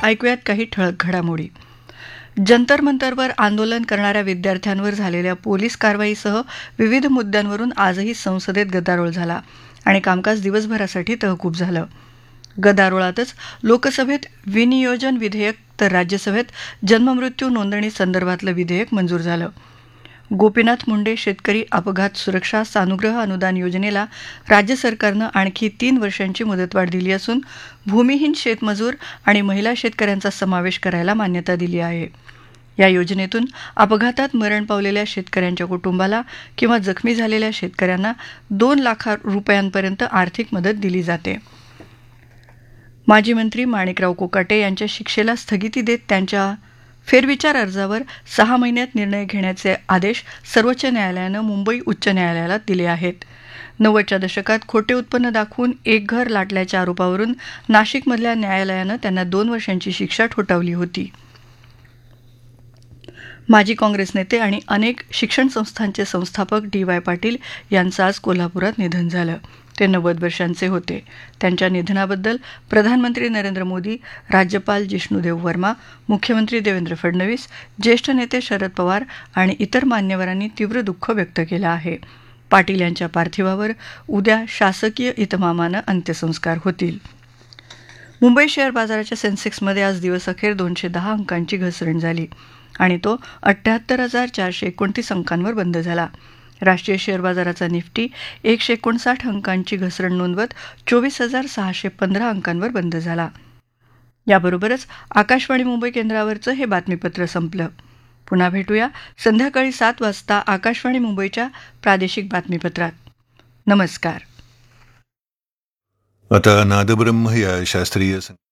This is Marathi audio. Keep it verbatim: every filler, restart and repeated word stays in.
ऐकूयात काही ठळक घडामोडी. जंतर मंतरवर आंदोलन करणाऱ्या विद्यार्थ्यांवर झालेल्या पोलीस कारवाईसह विविध मुद्द्यांवरून आजही संसदेत गदारोळ झाला आणि कामकाज दिवसभरासाठी तहकूब झालं. गदारोळातच लोकसभेत विनियोजन विधेयक तर राज्यसभेत जन्ममृत्यू नोंदणी संदर्भातलं विधेयक मंजूर झालं. गोपीनाथ मुंडे शेतकरी अपघात सुरक्षा सानुग्रह अनुदान योजनेला राज्य सरकारनं आणखी तीन वर्षांची मुदतवाढ दिली असून भूमिहीन शेतमजूर आणि महिला शेतकऱ्यांचा समावेश करायला मान्यता दिली आहे. या योजनेतून अपघातात मरण पावलेल्या शेतकऱ्यांच्या कुटुंबाला किंवा जखमी झालेल्या शेतकऱ्यांना दोन लाख रुपयांपर्यंत आर्थिक मदत दिली जाते. माजी मंत्री माणिकराव कोकाटे यांच्या शिक्षेला स्थगिती देत त्यांच्या फेरविचार अर्जावर सहा महिन्यात निर्णय घेण्याचे आदेश सर्वोच्च न्यायालयानं मुंबई उच्च न्यायालयाला दिले आहेत. नव्वदच्या दशकात खोटे उत्पन्न दाखवून एक घर लाटल्याच्या आरोपावरून नाशिकमधल्या न्यायालयानं त्यांना दोन वर्षांची शिक्षा ठोठावली होती. माजी काँग्रेस नेते आणि अनेक शिक्षण संस्थांचे संस्थापक डी वाय पाटील यांचं आज कोल्हापुरात निधन झालं. ते नव्वद वर्षांचे होते. त्यांच्या निधनाबद्दल प्रधानमंत्री नरेंद्र मोदी, राज्यपाल जिष्णुदेव वर्मा, मुख्यमंत्री देवेंद्र फडणवीस, ज्येष्ठ नेते शरद पवार आणि इतर मान्यवरांनी तीव्र दुःख व्यक्त केलं आहे. पाटील यांच्या पार्थिवावर उद्या शासकीय इतमामानं अंत्यसंस्कार होतील. मुंबई शेअर बाजाराच्या सेन्सेक्समध्ये आज दिवसअखेर दोनशे दहा अंकांची घसरण झाली आणि तो अठ्ठ्याहत्तर हजार चारशे एकोणतीस अंकांवर बंद झाला. राष्ट्रीय शेअर बाजाराचा निफ्टी एकशे एकोणसाठ अंकांची घसरण नोंदवत चोवीस हजार सहाशे पंधरा अंकांवर बंद झाला. याबरोबरच आकाशवाणी मुंबई केंद्रावरचं हे बातमीपत्र संपलं. पुन्हा भेटूया संध्याकाळी सात वाजता आकाशवाणी मुंबईच्या प्रादेशिक बातमीपत्रात. नमस्कार. आता नादब्रह्म या शास्त्रीय